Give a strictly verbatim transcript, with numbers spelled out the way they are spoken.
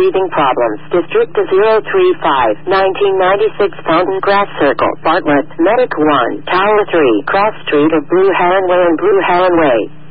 breathing problems. District zero three five, nineteen ninety-six Fountain Grass Circle, Bartlett. Medic one, Tower three, Cross Street of Blue Heron Way and Blue Heron Way.